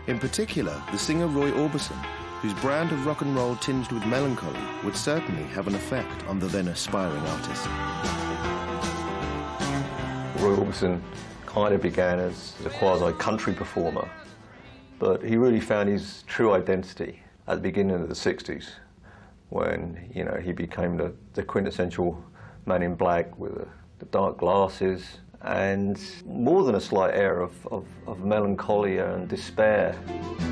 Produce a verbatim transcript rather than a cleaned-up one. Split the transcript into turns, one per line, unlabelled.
In particular, the singer Roy Orbison, whose brand of rock and roll tinged with melancholy would certainly have an effect on the then aspiring artist.
Roy Orbison kind of began as, as a quasi-country performer, but he really found his true identity at the beginning of the sixties, when, you know, he became the, the quintessential man in black with the, the dark glasses and more than a slight air of, of, of melancholia and despair.